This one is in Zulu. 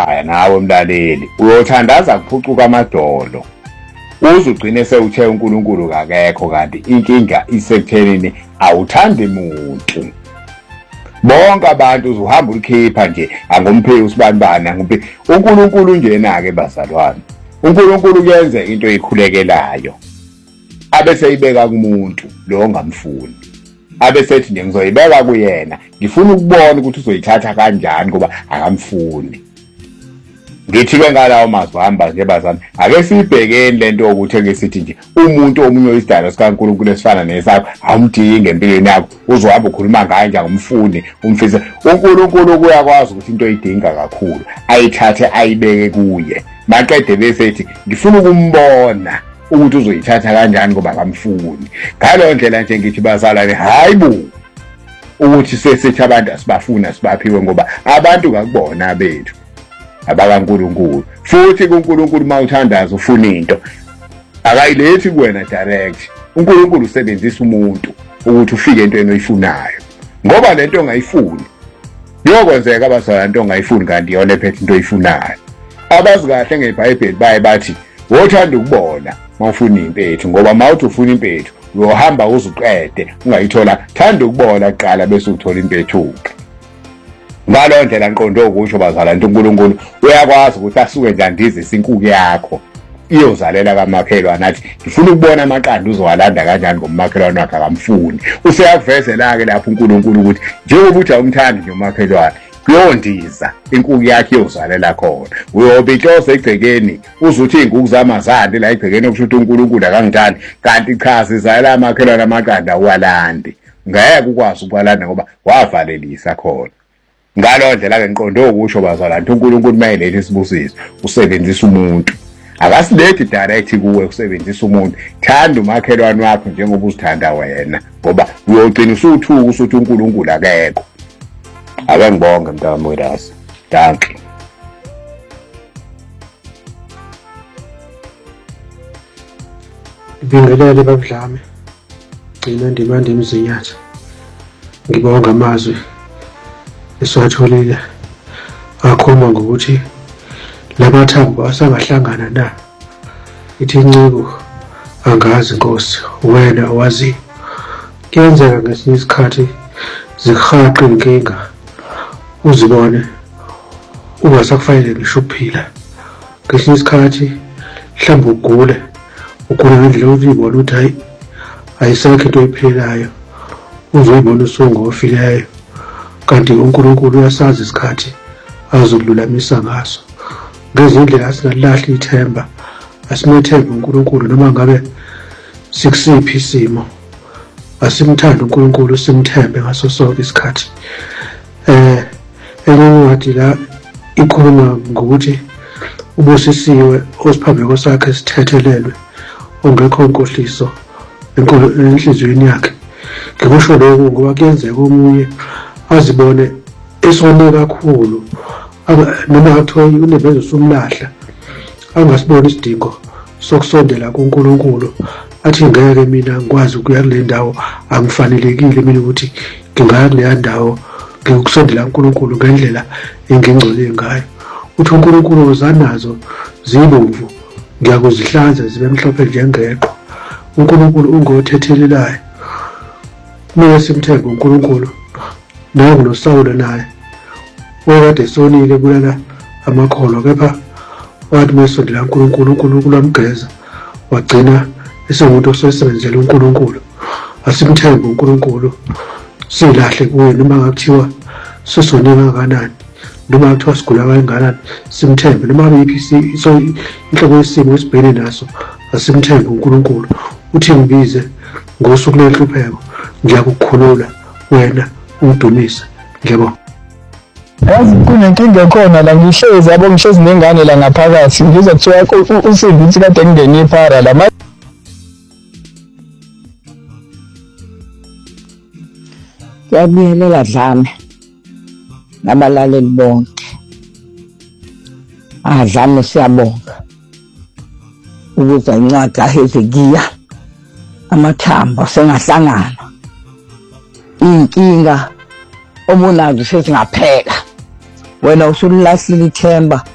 ekhaya nawe mlaleli uyothandaza kuphucuka amadolo uze ugcine sewuthe uNkulunkulu kakekho kanti inkinga isekuthenini awuthandi muntu. Bonke abantu uzuhamba ulikhipha nje angomphe usibanibani angomphe uNkulunkulu njena-ke bazalwane. uNkulunkulu kuyenze into ekhulekelayo abese ibeka kumuntu lo ongamfuni abesethi nje ngizoyibeka kuyena ngifuna ukubona ukuthi uzoyithatha kanjani ngoba akamfuni. Ngithi-ke ngalawo mazwi hamba nje bazami ake siyibhekeni lento ukuthi ngesithi nje umuntu omunye oyisidalwa sikaNkulunkulu esifana nesakho awumdingi empilweni yakho uzohamba ukhuluma ngaye njengomfuni umfisa. uNkulunkulu kuyakwazi ukuthi into oyidinga kakhulu ayithathe ayibeke kuye maqede bese ethi ngifuna ukumbona ukuthi uzoyithatha kanjani ngoba akamfuni. Ngaleyo ndlela nje ngithi bazalwane hayibo ukuthi sesithi abantu asibafuna sibaphiwe ngoba abantu kakubona bethu abakaNkulunkulu. Futhi kuNkulunkulu mawuthandaza ufuna into akayilethi kuwena direct. uNkulunkulu usebenzisa umuntu ukuthi ufike entweni oyifunayo ngoba lento ongayifuni yokwenzeka abazalwane into ongayifuni kanti yona ephethe into oyifunayo. Abazi kahle ngeBhayibheli baye bathi wothanda ukubona mawufuna impethu ngoba mawuthi ufuna impethu uyohamba uzuqede ungayithola. Thanda ukubona kuqala bese uthola impethu-ke. Ngaleyo ndlela ngiqondo ukusho bazalwane uNkulunkulu uyakwazi ukuthi asuke njandizisa inkukhu yakho iyozalela kamakhelwane athi ngifuna ukubona amaqanda uzowalanda kanjani ngomakhelwane wakhe akamfuni. Useyakuvezela-ke lapho uNkulunkulu ukuthi njengoba uthi awumthandi nje umakhelwane kuyondiza inkukhu yakhe iyozalela khona. Uyobe inhloso egcekeni uzuthi iy'nkukhu zamazandi la egcekeni okusho ukuthi uNkulunkulu akangithandi kanti cha zizalela amakhelwane amaqanda awalandi. Ngeke ukwazi ukuwalanda ngoba wavalelisa khona. Ngaleyo ndlela-ke ngiqonde ukusho bazalwane uNkulunkulu mayeletha isibusiso usebenzisa umuntu akasilethi direct kuwe usebenzisa umuntu. Thanda umakhelwane wakho njengoba uzithanda wena ngoba uyogcina usuthuka usuthi uNkulunkulu akekho. Ake ngibonge mntwana Welasi. Danke. Ngibingelele babudlame gcina ndimande emzinyathi ngibonga amazwi esiwatholile akhuluma ngokuthi lamathambo asangahlangana na. Ithi inciko angazi Nkosi wena owaziyo. Kuyenzeka ngesinye isikhathi zikurhaqe inkinga uzibone ungasakufanele ngisho ukuphila. Ngesinye isikhathi mhlawumbe ugule ngendlela uzibona ukuthi hayi ayisekho into oyiphilayo uzoyibona usungofileyo kanti uNkulunkulu uyasazi isikhathi azokululamisa ngaso. Ngezindlela asingalahli ithemba asimethembe uNkulunkulu noma ngabe sikusiphi isimo asimthande uNkulunkulu simthembe ngaso sonke isikhathi. Enye la ikhuluma ngokuthi ubusisiwe osiphambeko sakhe sithethelelwe ongekho inkohliso enhliziyweni yakhe. Ngikusho lokho ngoba kuyenzeka omunye azibone esone kakhulu noma athola unebezo somlahla angasiboni isidingo sokusondela kuNkulunkulu athi ngeke mina ngikwazi ukuya kule ndawo angifanelekile mina ukuthi ngingaya kule ndawo ngiyokusondela kuNkulunkulu ngendlela engingcole ngayo. Uthi uNkulunkulu uzanazo zibomvu ngiyakuzihlanza zibe mhlophe njengeqhwa. uNkulunkulu ungothethelelayo. Mina simthemba uNkulunkulu nawe noSawule naye wakade sonile kulala amakholwa kepha wathi mesondela uNkulunkulu uNkulunkulu amgeza wagcina esengumuntu osebenzela uNkulunkulu. Asimthembe uNkulunkulu silahle kuye noma ngakuthiwa sisone kangakanani noma ngakuthiwa sigula kangakanani simthembe noma yiphi inhlobo yesimo esibhekene naso asimthembe uNkulunkulu. Uthi ngibize ngosuku lenhlupheko ngiyakukhulula wena ungidumise. Ngiyabonga. Yazi kunenkinga ekhona la ngihlezi yabo ngihlezi nengane la ngaphakathi ngizwa kuthiwa uSindi kade ngingene iphara la. Ngiyabingelela Dlame nabalaleli bonke. Dlame siyabonga ukuze incwadi yaHezekiya amathambo sengahlangana. Inkinga omunazo sezingaphela. Wena usululahlile ithemba